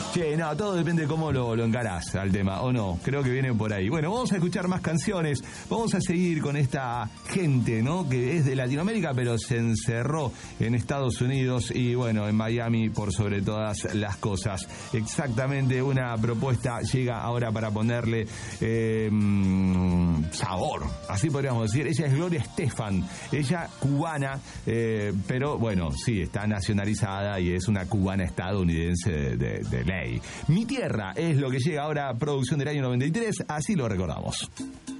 Che, no, todo depende de cómo lo encarás al tema, o no, creo que viene por ahí. Bueno, vamos a escuchar más canciones, vamos a seguir con esta gente, ¿no? Que es de Latinoamérica, pero se encerró en Estados Unidos y, bueno, en Miami por sobre todas las cosas. Exactamente, una propuesta llega ahora para ponerle sabor, así podríamos decir. Ella es Gloria Estefan, ella cubana, pero, bueno, sí, está nacionalizada y es una cubana estadounidense de ley. Mi tierra es lo que llega ahora, producción del año 93, así lo recordamos.